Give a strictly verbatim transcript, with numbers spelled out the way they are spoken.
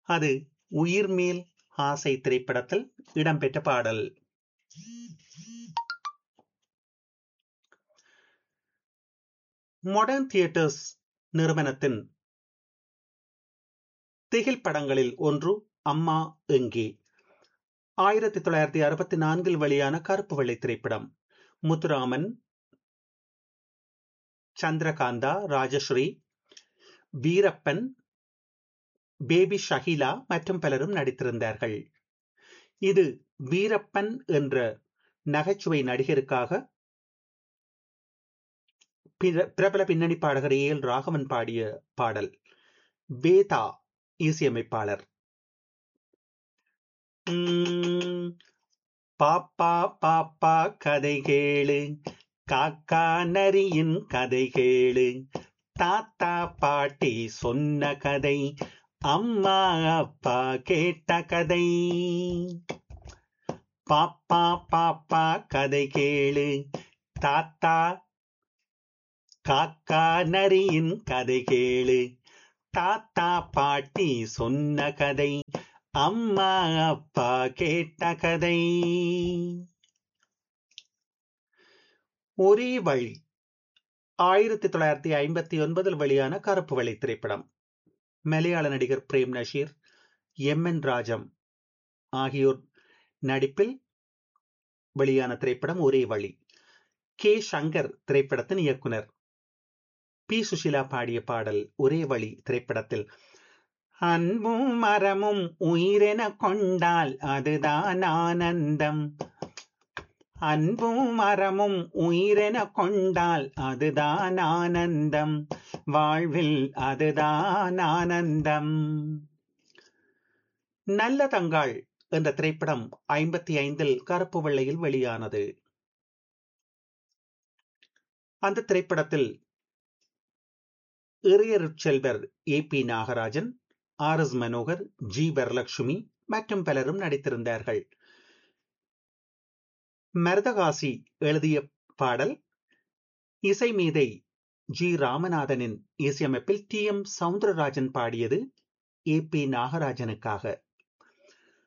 அது உயிர்மேல் ஆசை திரைப்படத்தில் இடம்பெற்ற பாடல். மாடர்ன் தியேட்டர்ஸ் நிறுவனத்தின் திகில் படங்களில் ஒன்று அம்மா எங்கே. ஆயிரத்தி தொள்ளாயிரத்தி அறுபத்தி நான்கில் வெளியான கருப்பு வெள்ளை திரைப்படம். முத்துராமன், சந்திரகாந்தா, ராஜஸ்ரீ, வீரப்பன், பேபி ஷஹீலா மற்றும் பலரும் நடித்திருந்தார்கள். இது வீரப்பன் என்ற நகைச்சுவை நடிகருக்காக பிரபல பின்னணி பாடகர் ஏ எல் ராகவன் பாடிய பாடல். வேதா இசையமைப்பாளர். உம், பாப்பா பாப்பா கதை கேளு, காக்கா நரியின் கதை கேளு, தாத்தா பாட்டி சொன்ன கதை, அம்மா அப்பா கேட்ட கதை. பாப்பா பாப்பா கதை கேளு, தாத்தா காக்கா நரியின் கதை கேளு, தாத்தா பாட்டி சொன்ன கதை, அம்மா அப்பா கேட்ட கதை. ஒரே வழி ஆயிரத்தி தொள்ளாயிரத்தி ஐம்பத்தி ஒன்பதில் வெளியான கருப்பு வெள்ளை திரைப்படம். மலையாள நடிகர் frame Nazeer, M N Rajam ஆகியோர் நடிப்பில் வெளியான திரைப்படம் ஒரே வழி. கே சங்கர் திரைப்படத்தின் இயக்குனர். பி சுஷிலா பாடிய பாடல் ஒரே வழி திரைப்படத்தில். அன்பும் மரமும் உயிரென கொண்டால் அதுதான் ஆனந்தம், அன்பும் மரமும் உயிரென கொண்டால் அதுதான் ஆனந்தம், வாழ்வில் அதுதான் ஆனந்தம். நல்ல தங்காள் என்ற திரைப்படம் ஐம்பத்தி ஐந்தில் கருப்பு வெள்ளையில் வெளியானது. அந்த திரைப்படத்தில் இறையருட்செல்வர் ஏ B Nagarajan, R S Manohar, G Varalakshmi மற்றும் பலரும் நடித்திருந்தார்கள். மருதகாசி எழுதிய பாடல். இசை மீதை ஜி ராமநாதனின் இசையமைப்பில் டி எம் சவுந்தரராஜன் பாடியது ஏ பி நாகராஜனுக்காக.